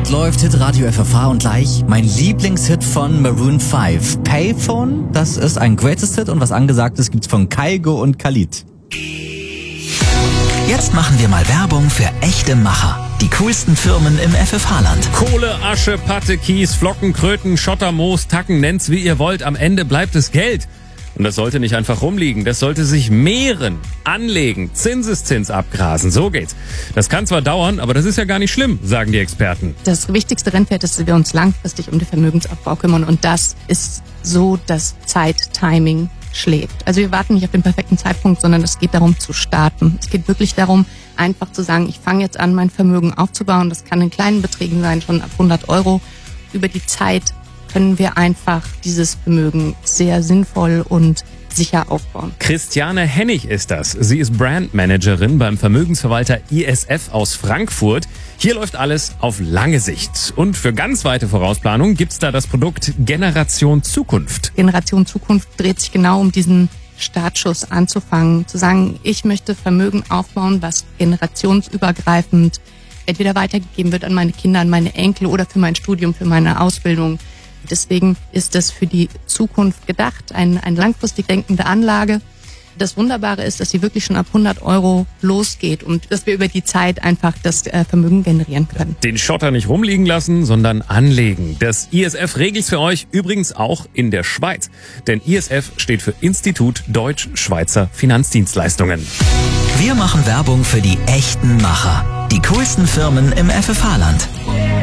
Musik läuft, Hitradio FFH und gleich mein Lieblingshit von Maroon 5. Payphone, das ist ein Greatest Hit und was Angesagtes gibt's von Kygo und Khalid. Jetzt machen wir mal Werbung für echte Macher. Die coolsten Firmen im FFH-Land. Kohle, Asche, Patte, Kies, Flocken, Kröten, Schotter, Moos, Tacken, nennt's wie ihr wollt. Am Ende bleibt es Geld. Und das sollte nicht einfach rumliegen, das sollte sich mehren, anlegen, Zinseszins abgrasen, so geht's. Das kann zwar dauern, aber das ist ja gar nicht schlimm, sagen die Experten. Das wichtigste Rennpferd ist, dass wir uns langfristig um den Vermögensaufbau kümmern und das ist so, dass Zeittiming schlägt. Also wir warten nicht auf den perfekten Zeitpunkt, sondern es geht darum zu starten. Es geht wirklich darum, einfach zu sagen, ich fange jetzt an, mein Vermögen aufzubauen. Das kann in kleinen Beträgen sein, schon ab 100 Euro. Über die Zeit können wir einfach dieses Vermögen sehr sinnvoll und sicher aufbauen. Christiane Hennig ist das. Sie ist Brandmanagerin beim Vermögensverwalter ISF aus Frankfurt. Hier läuft alles auf lange Sicht. Und für ganz weite Vorausplanung gibt's da das Produkt Generation Zukunft. Generation Zukunft dreht sich genau um diesen Startschuss anzufangen, zu sagen, ich möchte Vermögen aufbauen, was generationsübergreifend entweder weitergegeben wird an meine Kinder, an meine Enkel oder für mein Studium, für meine Ausbildung. Deswegen ist das für die Zukunft gedacht, eine langfristig denkende Anlage. Das Wunderbare ist, dass sie wirklich schon ab 100 Euro losgeht und dass wir über die Zeit einfach das Vermögen generieren können. Den Schotter nicht rumliegen lassen, sondern anlegen. Das ISF regelt's für euch übrigens auch in der Schweiz. Denn ISF steht für Institut Deutsch-Schweizer Finanzdienstleistungen. Wir machen Werbung für die echten Macher. Die coolsten Firmen im FFH-Land.